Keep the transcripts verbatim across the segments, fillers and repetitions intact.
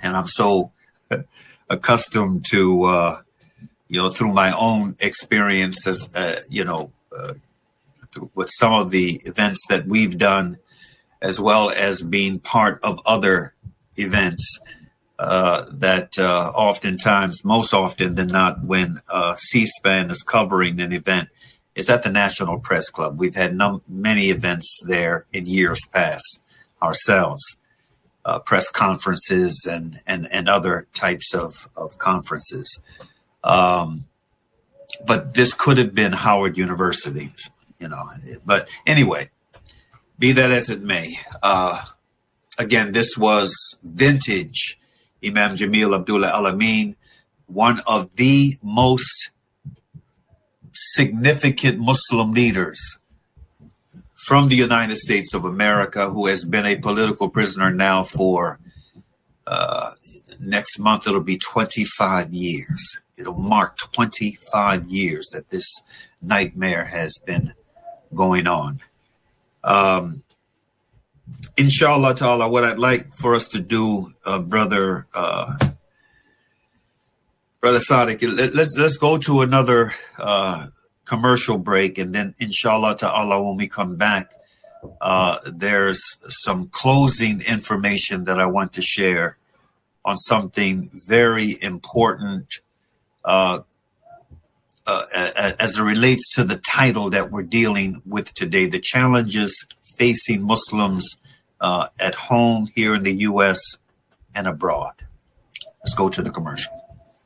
And I'm so accustomed to, uh, you know, through my own experiences, uh, you know, uh, with some of the events that we've done, as well as being part of other events, uh, that uh, oftentimes, most often than not, when uh, C-SPAN is covering an event, is at the National Press Club. We've had num- many events there in years past ourselves, uh, press conferences and, and, and other types of, of conferences. Um, but this could have been Howard University's, you know. But anyway, be that as it may, uh, again, this was vintage Imam Jamil Abdullah Al-Amin, one of the most significant Muslim leaders from the United States of America, who has been a political prisoner now for uh, next month. It'll be twenty-five years. It'll mark twenty-five years that this nightmare has been going on. Um, inshallah ta'ala, what I'd like for us to do, uh, brother, uh, Brother Sadiq, let's let's go to another uh, commercial break, and then inshallah ta'ala, when we come back, uh, there's some closing information that I want to share on something very important uh, uh, as it relates to the title that we're dealing with today, the challenges facing Muslims uh, at home here in the U S and abroad. Let's go to the commercial.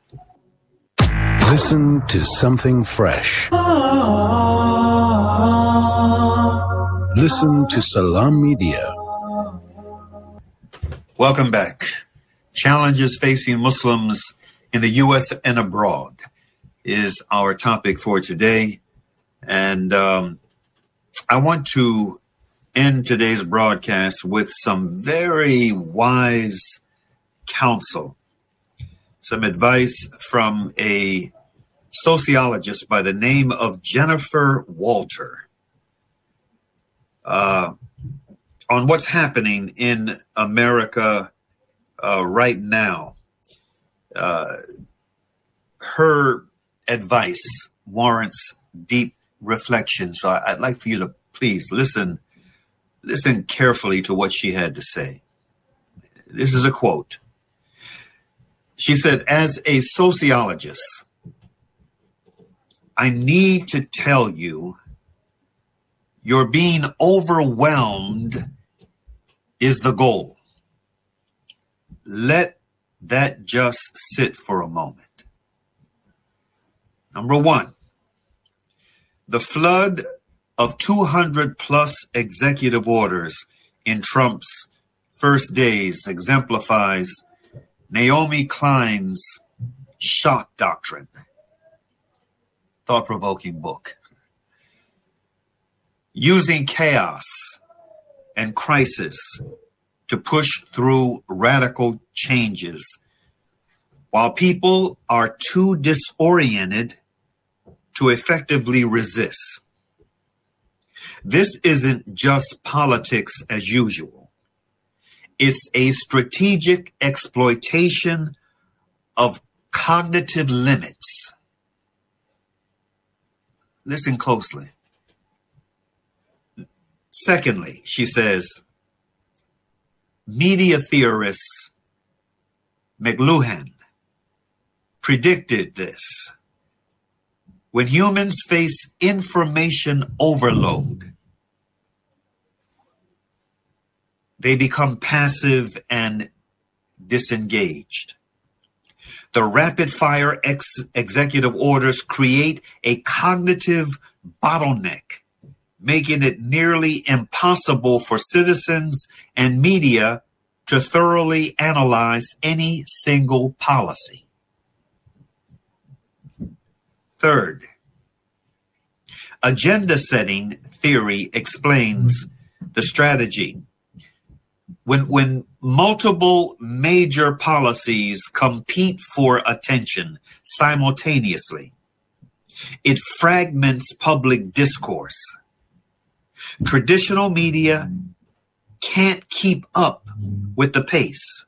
Listen to something fresh. Listen to Salam Media. Welcome back. Challenges facing Muslims in the U S and abroad is our topic for today. And um, I want to end today's broadcast with some very wise counsel, some advice from a sociologist by the name of Jennifer Walter uh, on what's happening in America uh, right now. Uh, her advice warrants deep reflection, so I, I'd like for you to please listen, listen carefully to what she had to say. This is a quote. She said, "As a sociologist, I need to tell you, your being overwhelmed is the goal. Let that just sit for a moment. Number one, the flood of two hundred plus executive orders in Trump's first days exemplifies Naomi Klein's shock doctrine." Thought-provoking book. Using chaos and crisis to push through radical changes while people are too disoriented to effectively resist. This isn't just politics as usual. It's a strategic exploitation of cognitive limits. Listen closely. Secondly, she says, media theorist McLuhan predicted this. When humans face information overload, they become passive and disengaged. The rapid-fire ex- executive orders create a cognitive bottleneck, making it nearly impossible for citizens and media to thoroughly analyze any single policy. Third, agenda-setting theory explains the strategy. When, when multiple major policies compete for attention simultaneously, it fragments public discourse. Traditional media can't keep up with the pace.